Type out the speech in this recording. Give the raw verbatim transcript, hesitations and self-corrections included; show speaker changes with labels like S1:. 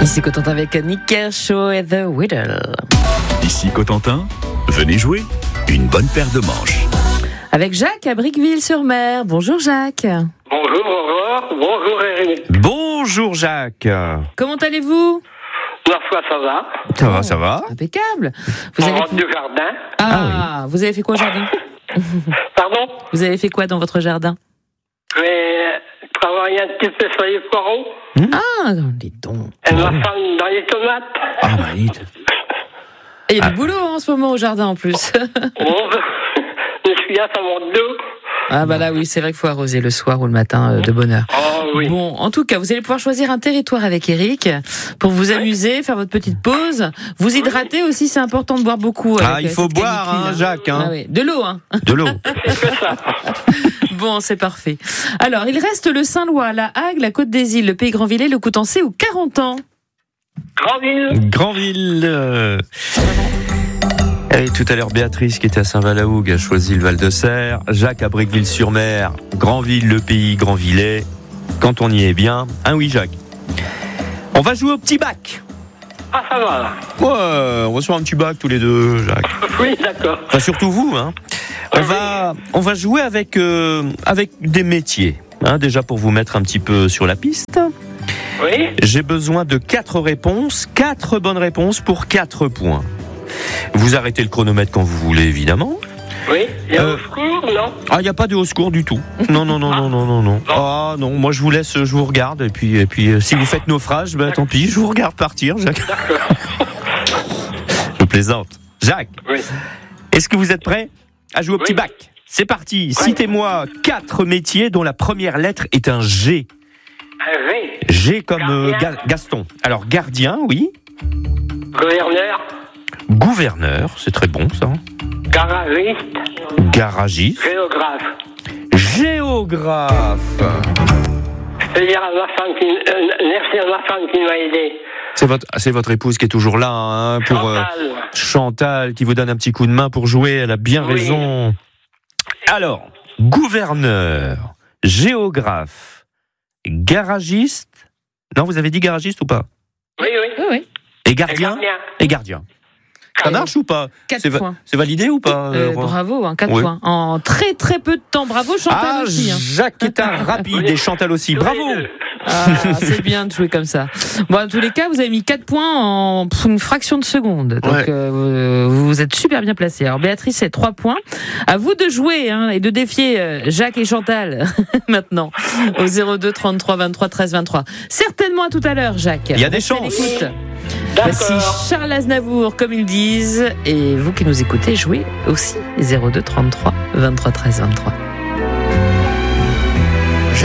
S1: Ici Cotentin avec Nick Kershaw et The Whittle.
S2: Ici Cotentin, venez jouer une bonne paire de manches.
S1: Avec Jacques à Briqueville-sur-Mer. Bonjour Jacques.
S3: Bonjour, Aurore. Bonjour, Eric.
S4: Bonjour Jacques.
S1: Comment allez-vous?
S3: Ma foi, ça va.
S4: Ça va, ça va.
S1: Impeccable. Vous
S3: On
S1: avez...
S3: rentre du jardin.
S1: Ah,
S4: Ah
S1: vous avez fait quoi au jardin?
S3: Pardon?
S1: Vous avez fait quoi dans votre jardin?
S3: J'ai travaillé un petit peu sur les poireaux.
S1: Ah, dis donc.
S3: Et ma femme dans les tomates.
S4: Ah bah vite.
S1: Et il y a du boulot en ce moment au jardin en plus.
S3: Bon, je suis là, ça monte d'eau.
S1: Ah bah là oui, c'est vrai qu'il faut arroser le soir ou le matin euh, de bonne heure.
S3: Oh oui.
S1: Bon, en tout cas, vous allez pouvoir choisir un territoire avec Eric pour vous amuser, faire votre petite pause, vous hydrater aussi, c'est important de boire beaucoup.
S4: Ah,
S1: avec,
S4: il
S1: euh,
S4: faut
S1: cette
S4: boire,
S1: canicule,
S4: hein, Jacques. Hein.
S1: Ah oui. De l'eau, hein.
S4: De l'eau.
S3: C'est que ça.
S1: Bon, c'est parfait. Alors, il reste le Saint-Lois, la Hague, la Côte des Îles, le Pays Grandvillais, le Coutançais ou Carentan.
S3: Grandville.
S4: Grandville. Euh... Et tout à l'heure, Béatrice qui était à Saint-Valahougue a choisi le Val-de-Serre. Jacques à Briqueville-sur-Mer. Grandville, le Pays Grandvillais. Quand on y est bien. Ah oui, Jacques. On va jouer au petit bac.
S3: Ah, ça va, là.
S4: Ouais, on va sur un petit bac tous les deux, Jacques.
S3: Oui, d'accord.
S4: Enfin, surtout vous, hein. On va, on va jouer avec, euh, avec des métiers. Hein, déjà pour vous mettre un petit peu sur la piste.
S3: Oui.
S4: J'ai besoin de quatre réponses, quatre bonnes réponses pour quatre points. Vous arrêtez le chronomètre quand vous voulez, évidemment.
S3: Oui. Il y a
S4: Euh,
S3: au secours, non?
S4: Ah, il n'y a pas de haut secours du tout. Non, non, non, non, non, non, non. Ah non, moi je vous laisse, je vous regarde, et puis, et puis euh, si vous faites naufrage, ben tant pis, je vous regarde partir, Jacques. Je plaisante. Jacques,
S3: Oui.
S4: est-ce que vous êtes prêt à jouer au petit
S3: Oui.
S4: bac? C'est parti. Citez-moi quatre métiers dont la première lettre est un G.
S3: Un V.
S4: G comme euh,
S3: Gardien.
S4: Ga- Gaston. Alors gardien, oui.
S3: Gouverneur.
S4: Gouverneur, c'est très bon ça.
S3: Garagiste.
S4: Garagiste.
S3: Géographe.
S4: Géographe.
S3: Je veux dire à ma femme qui, euh, merci à ma femme qui m'a aidé.
S4: C'est votre, c'est votre épouse qui est toujours là hein, pour euh,
S3: Chantal.
S4: Chantal qui vous donne un petit coup de main pour jouer. Elle a bien
S3: Oui.
S4: raison. Alors, gouverneur, géographe, garagiste. Non, vous avez dit garagiste ou pas?
S3: Oui, oui.
S1: Oui, oui.
S4: Et gardien.
S3: Gardien.
S4: Et gardien. Ça marche ou pas?
S1: Quatre
S4: C'est va-
S1: points.
S4: C'est validé ou pas?
S1: Euh,
S4: euh, Roy
S1: bravo, hein, quatre
S4: Oui.
S1: points. En très très peu de temps. Bravo Chantal
S4: Ah,
S1: aussi. Hein.
S4: Jacques est un rapide et Chantal aussi.
S3: Tous les
S4: Bravo.
S3: deux.
S1: Ah, c'est bien de jouer comme ça. Bon, en tous les cas, vous avez mis quatre points en pff, une fraction de seconde. Donc,
S4: Ouais.
S1: euh, vous, vous êtes super bien placés. Alors, Béatrice, c'est trois points. À vous de jouer hein, et de défier euh, Jacques et Chantal maintenant au zéro deux trente-trois vingt-trois treize vingt-trois. Certainement à tout à l'heure, Jacques.
S4: Il y a des
S1: Restez à
S4: chances.
S1: l'écoute. Voici
S3: D'accord.
S1: Charles Aznavour, comme ils disent. Et vous qui nous écoutez, jouez aussi zéro deux trente-trois vingt-trois treize vingt-trois.